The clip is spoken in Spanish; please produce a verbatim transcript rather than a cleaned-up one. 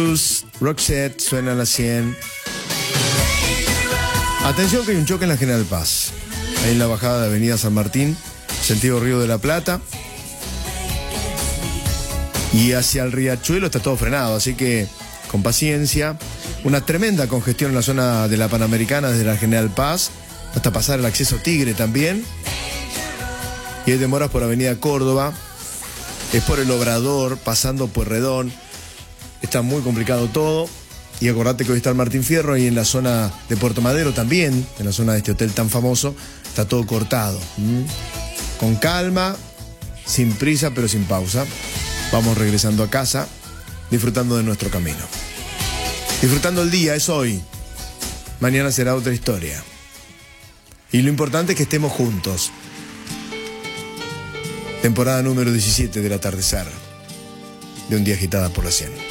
Roxette suena a las cien. Atención que hay un choque en la General Paz. Ahí en la bajada de Avenida San Martín, sentido Río de la Plata. Y hacia el Riachuelo está todo frenado, así que con paciencia. Una tremenda congestión en la zona de la Panamericana desde la General Paz hasta pasar el acceso Tigre también. Y hay demoras por Avenida Córdoba. Es por el Obrador, pasando Pueyrredón. Está muy complicado todo. Y acordate que hoy está el Martín Fierro y en la zona de Puerto Madero también, en la zona de este hotel tan famoso, está todo cortado. ¿Mm? Con calma, sin prisa pero sin pausa. Vamos regresando a casa, disfrutando de nuestro camino. Disfrutando el día, es hoy. Mañana será otra historia. Y lo importante es que estemos juntos. Temporada número diecisiete del atardecer de Un Día Agitada por la cien.